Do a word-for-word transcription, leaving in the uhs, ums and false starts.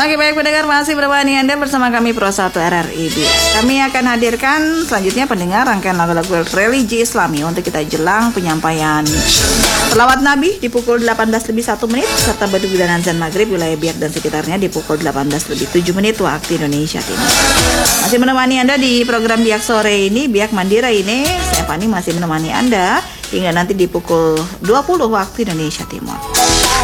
Oke, baik pendengar, masih menemani Anda bersama kami Pro satu R R I B. Kami akan hadirkan selanjutnya pendengar rangkaian lagu-lagu religi Islami untuk kita jelang penyampaian selawat Nabi di pukul delapan belas lebih satu menit serta Beduk dan Azan Maghrib wilayah Biak dan sekitarnya di pukul delapan belas lebih tujuh menit waktu Indonesia Timur. Masih menemani Anda di program Biak sore ini, Biak Mandira ini, saya Fani masih menemani Anda hingga nanti di pukul dua puluh waktu Indonesia Timur.